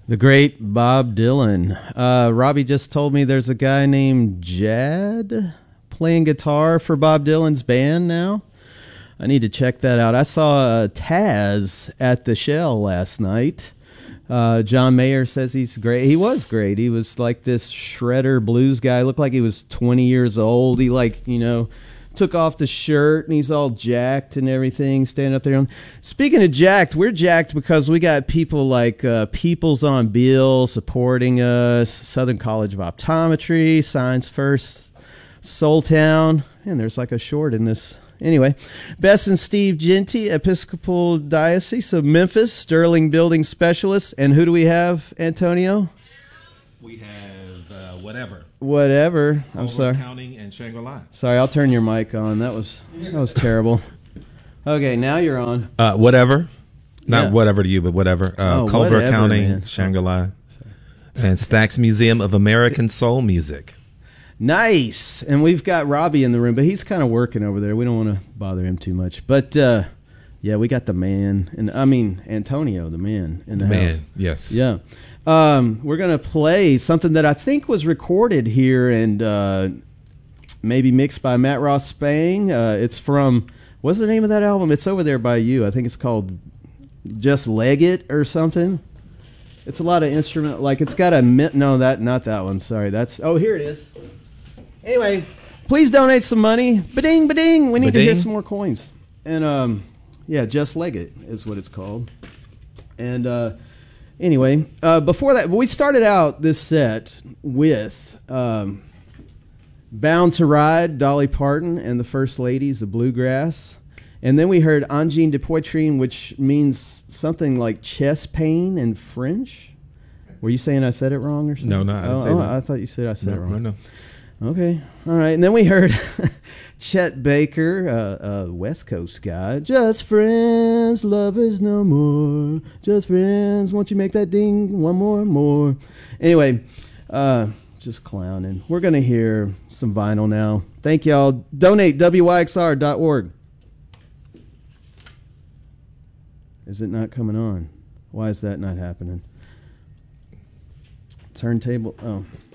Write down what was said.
The great Bob Dylan. Robbie just told me there's a guy named Jad playing guitar for Bob Dylan's band now. I need to check that out. I saw Taz at the Shell last night. John Mayer says he's great. He was great. He was like this shredder blues guy. Looked like he was 20 years old. He took off the shirt and he's all jacked and everything, standing up there. Speaking of jacked, we're jacked because we got people like Peoples on Bill supporting us, Southern College of Optometry, Science First, Soul Town, and there's like a short in this. Anyway, Bess and Steve Genty, Episcopal Diocese of Memphis, Sterling Building Specialists, and who do we have, Antonio? We have whatever. Whatever. I'm Culver sorry. County and Shangri-La. Sorry, I'll turn your mic on. That was terrible. Okay, now you're on. Whatever. Not Yeah. whatever to you, but whatever. Culver whatever, County, man. Shangri-La, and Stax Museum of American Soul Music. Nice. And we've got Robbie in the room, but he's kind of working over there. We don't want to bother him too much. But, yeah, we got the man. Antonio, the man in the house. Yes. Yeah. We're going to play something that I think was recorded here and maybe mixed by Matt Ross Spang. It's from, what's the name of that album? It's over there by you. I think it's called Just Leg It or something. It's a lot of instrument, like it's got a, no, not that one. Sorry. Here it is. Anyway, please donate some money. Ba-ding, ba-ding. We need to hear some more coins. And, yeah, Just Leg It is what it's called. And, anyway, before that, we started out this set with Bound to Ride, Dolly Parton, and the First Ladies of Bluegrass. And then we heard Angine de Poitrine, which means something like chest pain in French. Were you saying I said it wrong or something? No, I didn't say that. I thought you said I said it wrong. No. Okay, all right. And then we heard Chet Baker, a West Coast guy. Just friends, lovers no more. Just friends, won't you make that ding one more. Anyway, just clowning. We're going to hear some vinyl now. Thank y'all. Donate, wyxr.org. Is it not coming on? Why is that not happening? Turntable, oh.